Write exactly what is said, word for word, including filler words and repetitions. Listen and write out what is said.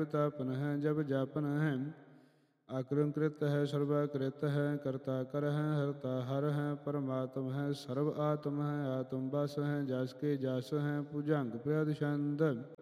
ਤਾਪਨ ਹੈ ਜਬ ਜਾਪਨ ਹੈ। ਆਕਰੰਕ੍ਰਿਤ ਹੈ ਸਰਬਾ ਕ੍ਰਿਤ ਹੈ ਕਰਤਾ ਕਰ ਹੈ ਹਰਤਾ ਹਰ ਹੈ ਪਰਮਾਤਮ ਹੈ ਸਰਬ ਆਤਮ ਹੈ ਆਤਮ ਬਸ ਹੈ ਜਸ ਕੇ ਜਸ ਹੈ ਭੁਜੰਗ ਪ੍ਰਦ ਛੰਦ।